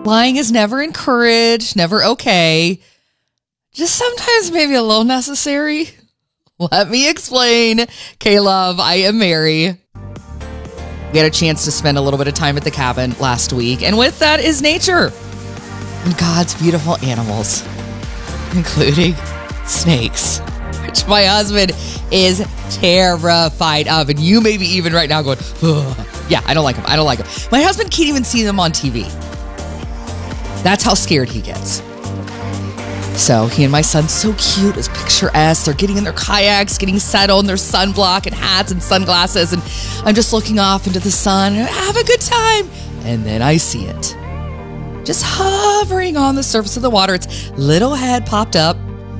Lying is never encouraged, never okay. Just sometimes maybe a little necessary. Let me explain. K-Love, I am Mary. We had a chance to spend a little bit of time at the cabin last week, and with that is nature and God's beautiful animals, including snakes, which my husband is terrified of. And you may be even right now going, ugh. Yeah, I don't like them. I don't like them. My husband can't even see them on TV. That's how scared he gets. So he and my son, so cute, it's picturesque. They're getting in their kayaks, getting settled in their sunblock and hats and sunglasses. And I'm just looking off into the sun and have a good time. And then I see it. Just hovering on the surface of the water. Its little head popped up.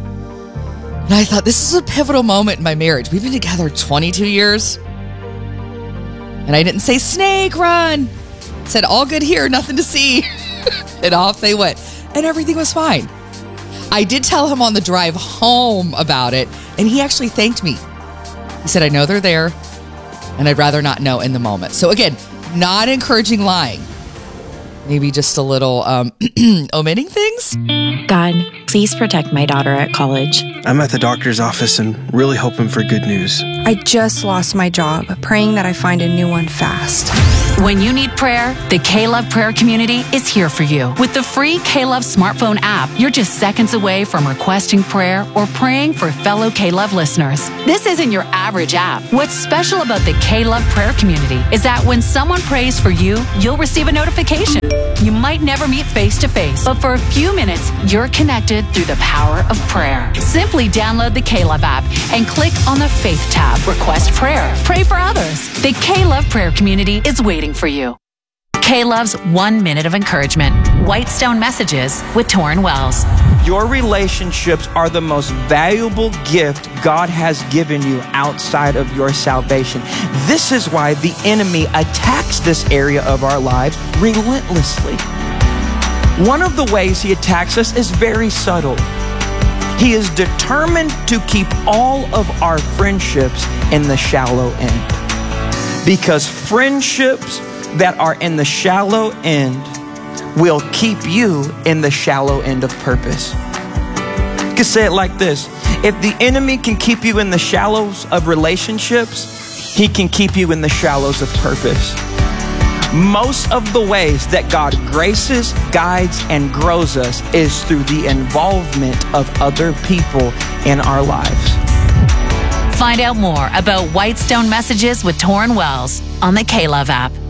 And I thought, this is a pivotal moment in my marriage. We've been together 22 years. And I didn't say, snake, run. I said, all good here, nothing to see. And off they went. And everything was fine. I did tell him on the drive home about it, and he actually thanked me. He said, I know they're there, and I'd rather not know in the moment. So again, not encouraging lying. Maybe just a little omitting things. God, please protect my daughter at college. I'm at the doctor's office and really hoping for good news. I just lost my job, praying that I find a new one fast. When you need prayer, the K-Love prayer community is here for you. With the free K-Love smartphone app, you're just seconds away from requesting prayer or praying for fellow K-Love listeners. This isn't your average app. What's special about the K-Love prayer community is that when someone prays for you, you'll receive a notification. You might never meet face to face, but for a few minutes, you're connected through the power of prayer. Simply download the K-Love app and click on the Faith tab, Request Prayer. Pray for others. The K-Love prayer community is waiting for you. K-Love's 1 minute of encouragement. Whitestone Messages with Torrin Wells. Your relationships are the most valuable gift God has given you outside of your salvation. This is why the enemy attacks this area of our lives relentlessly. One of the ways he attacks us is very subtle. He is determined to keep all of our friendships in the shallow end. Because friendships that are in the shallow end will keep you in the shallow end of purpose. You can say it like this. If the enemy can keep you in the shallows of relationships, he can keep you in the shallows of purpose. Most of the ways that God graces, guides, and grows us is through the involvement of other people in our lives. Find out more about Whitestone Messages with Torrin Wells on the K-Love app.